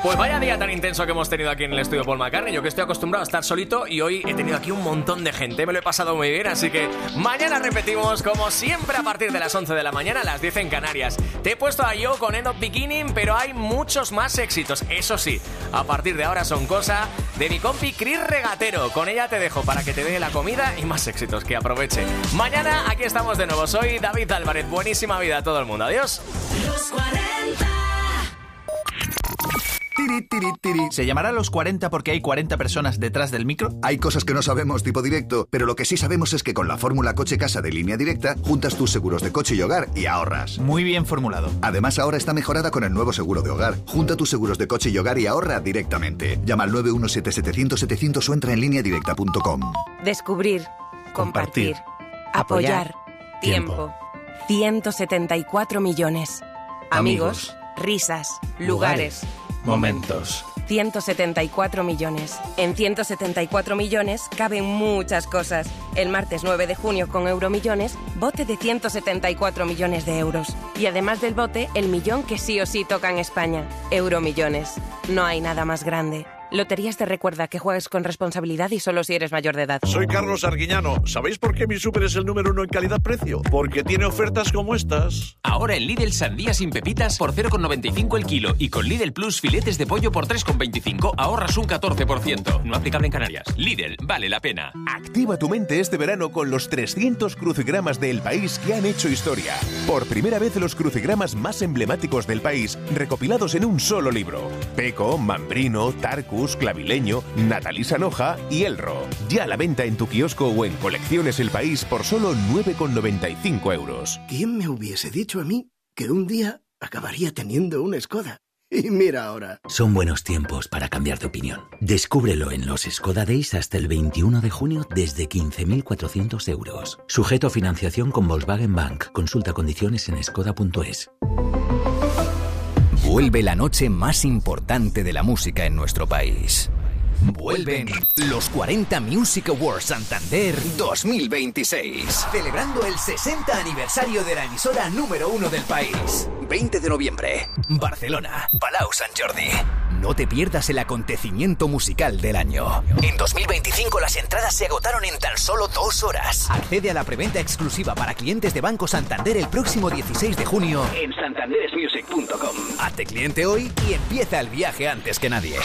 Pues vaya día tan intenso que hemos tenido aquí en el estudio Paul McCartney. Yo que estoy acostumbrado a estar solito y hoy he tenido aquí un montón de gente. Me lo he pasado muy bien, así que mañana repetimos como siempre a partir de las 11 de la mañana, a las 10 en Canarias. Te he puesto a Yo con End of Beginning, pero hay muchos más éxitos. Eso sí, a partir de ahora son cosa de mi compi Chris Regatero. Con ella te dejo para que te dé la comida y más éxitos, que aproveche. Mañana aquí estamos de nuevo. Soy David Álvarez. Buenísima vida a todo el mundo. Adiós. Los 40. Tiri, tiri, tiri. ¿Se llamará Los 40 porque hay 40 personas detrás del micro? Hay cosas que no sabemos tipo directo, pero lo que sí sabemos es que con la fórmula coche-casa de Línea Directa juntas tus seguros de coche y hogar y ahorras. Muy bien formulado. Además, ahora está mejorada con el nuevo seguro de hogar. Junta tus seguros de coche y hogar y ahorra directamente. Llama al 917-700-700 o entra en lineadirecta.com. Descubrir, compartir, apoyar, tiempo. 174 millones. Amigos, risas, lugares, momentos. 174 millones. En 174 millones caben muchas cosas. El martes 9 de junio con Euromillones, bote de 174 millones de euros. Y además del bote, el millón que sí o sí toca en España. Euromillones. No hay nada más grande. Loterías te recuerda que juegues con responsabilidad y solo si eres mayor de edad. Soy Carlos Arguiñano. ¿Sabéis por qué mi súper es el número 1 en calidad-precio? Porque tiene ofertas como estas. Ahora en Lidl sandía sin pepitas por 0,95 el kilo y con Lidl Plus filetes de pollo por 3,25 ahorras un 14%. No aplicable en Canarias. Lidl, vale la pena. Activa tu mente este verano con los 300 crucigramas del país que han hecho historia. Por primera vez los crucigramas más emblemáticos del país recopilados en un solo libro. Peco, Mambrino, Tarcus, Clavileño, Natalí Sanoja y Elro. Ya a la venta en tu kiosco o en Colecciones El País por solo 9,95 euros. ¿Quién me hubiese dicho a mí que un día acabaría teniendo una Skoda? Y mira ahora. Son buenos tiempos para cambiar de opinión. Descúbrelo en los Skoda Days hasta el 21 de junio desde 15.400 euros. Sujeto a financiación con Volkswagen Bank. Consulta condiciones en skoda.es. Vuelve la noche más importante de la música en nuestro país. Vuelven los 40 Music Awards Santander 2026. Celebrando el 60 aniversario de la emisora número 1 del país. 20 de noviembre, Barcelona, Palau Sant Jordi. No te pierdas el acontecimiento musical del año. En 2025 las entradas se agotaron en tan solo 2 horas. Accede a la preventa exclusiva para clientes de Banco Santander el próximo 16 de junio en santanderesmusic.com. Hazte cliente hoy y empieza el viaje antes que nadie.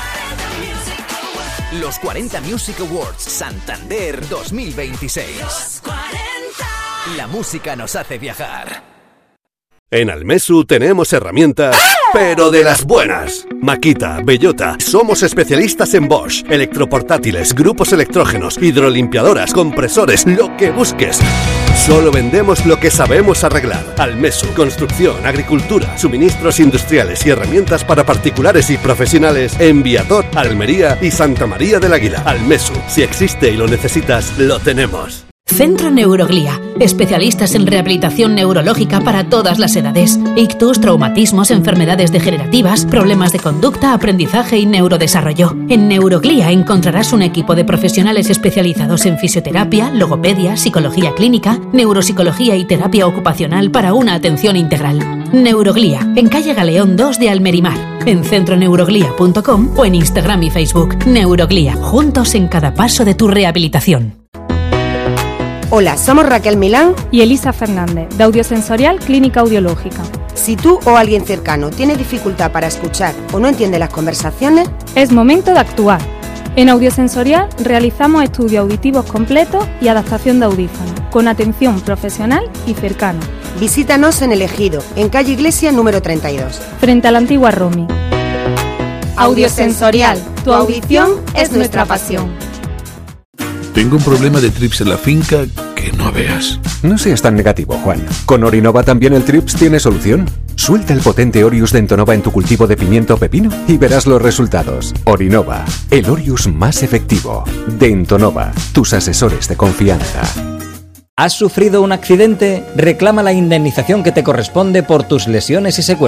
Los 40 Music Awards Santander 2026. Los 40. La música nos hace viajar. En Almesu tenemos herramientas, pero de las buenas. Makita, Bellota, somos especialistas en Bosch, electroportátiles, grupos electrógenos, hidrolimpiadoras, compresores, lo que busques. Solo vendemos lo que sabemos arreglar. Almesu, construcción, agricultura, suministros industriales y herramientas para particulares y profesionales en Viator, Almería y Santa María del Águila. Almesu, si existe y lo necesitas, lo tenemos. Centro Neuroglía. Especialistas en rehabilitación neurológica para todas las edades. Ictus, traumatismos, enfermedades degenerativas, problemas de conducta, aprendizaje y neurodesarrollo. En Neuroglía encontrarás un equipo de profesionales especializados en fisioterapia, logopedia, psicología clínica, neuropsicología y terapia ocupacional para una atención integral. Neuroglía, en calle Galeón 2 de Almerimar. En centroneuroglía.com o en Instagram y Facebook. Neuroglía, juntos en cada paso de tu rehabilitación. Hola, somos Raquel Milán y Elisa Fernández, de Audiosensorial Clínica Audiológica. Si tú o alguien cercano tiene dificultad para escuchar o no entiende las conversaciones, es momento de actuar. En Audiosensorial realizamos estudios auditivos completos y adaptación de audífonos, con atención profesional y cercana. Visítanos en El Ejido, en calle Iglesia número 32. Frente a la antigua Romi. Audiosensorial, tu audición es nuestra pasión. Tengo un problema de trips en la finca que no veas. No seas tan negativo, Juan. Con Orinova también el trips tiene solución. Suelta el potente Orius de Entonova en tu cultivo de pimiento o pepino y verás los resultados. Orinova, el Orius más efectivo. De Entonova, tus asesores de confianza. ¿Has sufrido un accidente? Reclama la indemnización que te corresponde por tus lesiones y secuelas.